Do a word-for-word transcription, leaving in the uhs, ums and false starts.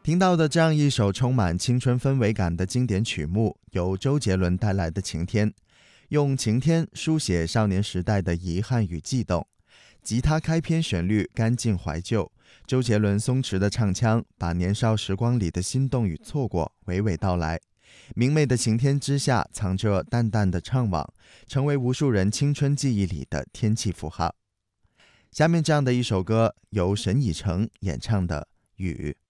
听到的这样一首充满青春氛围感的经典曲目，由周杰伦带来的《晴天》，用晴天书写少年时代的遗憾与悸动。吉他开篇旋律干净怀旧，周杰伦松弛的唱腔把年少时光里的心动与错过娓娓道来。明媚的晴天之下藏着淡淡的怅惘，成为无数人青春记忆里的天气符号。下面这样的一首歌由沈以诚演唱的《雨》。